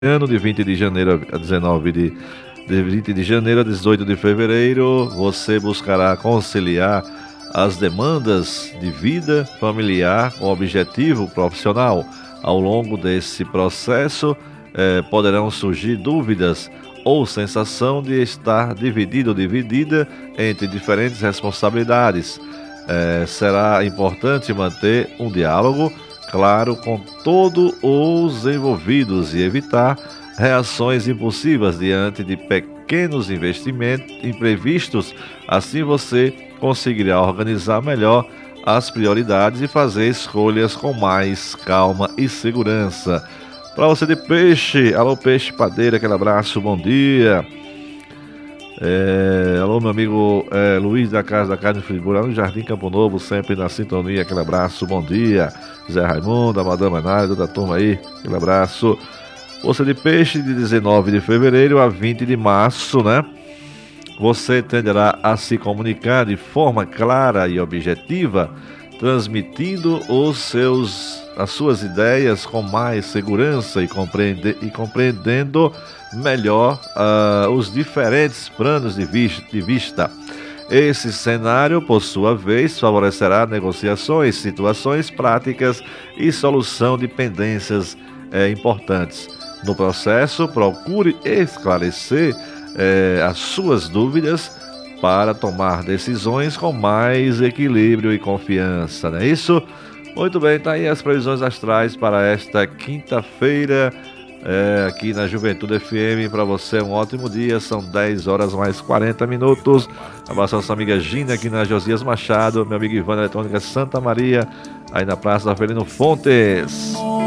ano, de 20 de janeiro a 19 de 20 de janeiro a 18 de fevereiro, você buscará conciliar as demandas de vida familiar com o objetivo profissional. Ao longo desse processo, poderão surgir dúvidas ou sensação de estar dividido ou dividida entre diferentes responsabilidades. Será importante manter um diálogo claro com todos os envolvidos e evitar reações impulsivas diante de pequenos investimentos imprevistos. Assim você conseguirá organizar melhor as prioridades e fazer escolhas com mais calma e segurança. Para você de peixe, alô peixe padeiro, aquele abraço, bom dia. Alô, meu amigo Luiz da Casa da Carne Friburgo, no Jardim Campo Novo, sempre na sintonia, aquele abraço, bom dia. Zé Raimundo, a Madame Análise, toda a turma aí, aquele abraço. Você de peixe, de 19 de fevereiro a 20 de março, né? Você tenderá a se comunicar de forma clara e objetiva, transmitindo as suas ideias com mais segurança e compreendendo melhor os diferentes planos de vista. Esse cenário, por sua vez, favorecerá negociações, situações práticas e solução de pendências importantes. No processo, procure esclarecer as suas dúvidas para tomar decisões com mais equilíbrio e confiança, não é isso? Muito bem, tá aí as previsões astrais para esta quinta-feira, aqui na Juventude FM. Para você um ótimo dia, são 10 horas mais 40 minutos. Abraço a nossa amiga Gina aqui na Josias Machado, meu amigo Ivan Eletrônica Santa Maria, aí na Praça da Avelino Fontes.